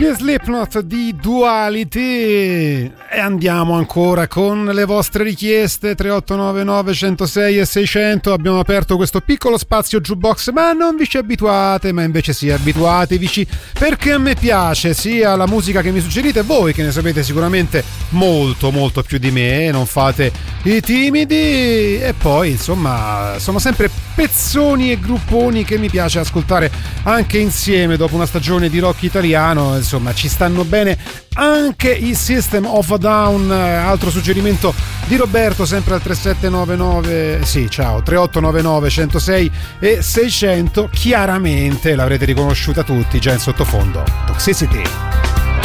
Gli Slipknot di Duality. E andiamo ancora con le vostre richieste. 3899 106 e 600. Abbiamo aperto questo piccolo spazio jukebox, ma non vi ci abituate, ma invece sì, abituatevici, perché a me piace sia la musica che mi suggerite voi, che ne sapete sicuramente molto molto più di me, non fate i timidi, e poi insomma sono sempre pezzoni e grupponi che mi piace ascoltare anche insieme dopo una stagione di rock italiano. Insomma, ci stanno bene anche i System of a Down. Altro suggerimento di Roberto, sempre al 3799, sì, ciao, 3899 106 e 600. Chiaramente l'avrete riconosciuta tutti già in sottofondo, Toxicity.